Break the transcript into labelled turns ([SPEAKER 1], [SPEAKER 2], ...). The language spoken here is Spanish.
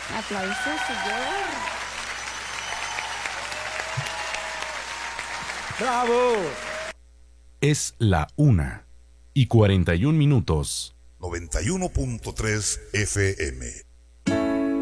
[SPEAKER 1] Aplausos, señor.
[SPEAKER 2] ¡Bravo!
[SPEAKER 3] Es la 1:41.
[SPEAKER 4] 91.3 FM.